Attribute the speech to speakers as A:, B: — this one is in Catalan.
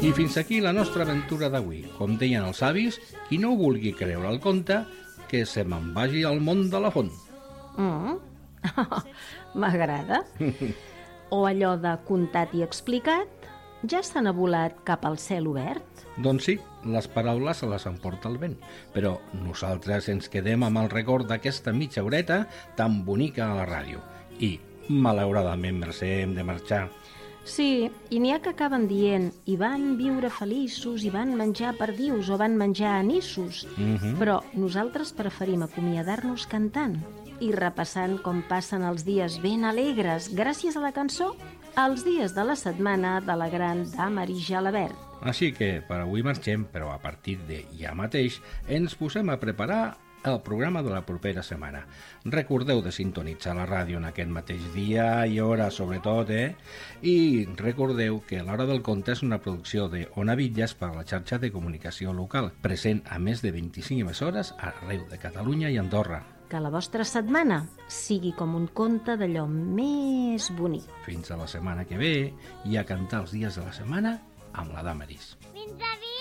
A: I fins aquí la nostra aventura d'avui. Com deien els avis, qui no vulgui creure el conte, que se me'n vagi al món de la font.
B: M'agrada. O allò de contat i explicat, ja s'han volat cap al cel obert?
A: Doncs sí, les paraules se les emporta el vent, però nosaltres ens quedem amb el record d'aquesta mitja horeta tan bonica a la ràdio. I, malauradament, Mercè, hem de marxar.
B: Sí, i n'hi ha que acaben dient i van viure feliços, i van menjar perdius o van menjar anissos. Però nosaltres preferim acomiadar-nos cantant i repassant com passen els dies ben alegres, gràcies a la cançó, els dies de la setmana de la gran Damaris Jalabert.
A: Així que per avui marxem, però a partir de ja mateix ens posem a preparar el programa de la propera setmana. Recordeu de sintonitzar la ràdio en aquest mateix dia i hora, sobretot, I recordeu que l'Hora del Conte és una producció de Ona Bitlles per a la xarxa de comunicació local, present a més de 25 emissores arreu de Catalunya i Andorra.
B: Que la vostra setmana sigui com un conte d'allò més bonic.
A: Fins a la setmana que ve i a cantar els dies de la setmana amb la Damaris.
C: Fins aviat!